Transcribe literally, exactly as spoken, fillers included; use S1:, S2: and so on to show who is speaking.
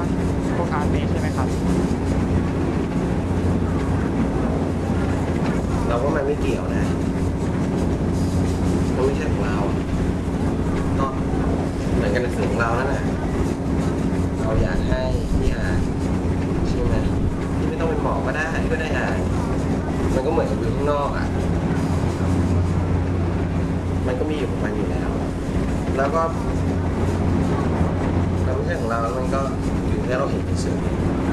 S1: านพวกอาร์ตนี้ใช่ไหมครับ
S2: เราว่ามันไม่เกี่ยวนะมันไม่ใช่ของเราก็เหมือนกันในสื่อของเราแล้วนะเราอยากให้ที่อ่านใช่ไหมที่ไม่ต้องเป็นหมอก็ได้ก็ได้อ่านมันก็เหมือนกับวิวข้างนอกอ่ะมันก็มีอยู่ของมันอยู่แล้วแล้วก็เราไม่ใช่ของเราแล้วมันก็อยู่แค่เราเห็นเฉย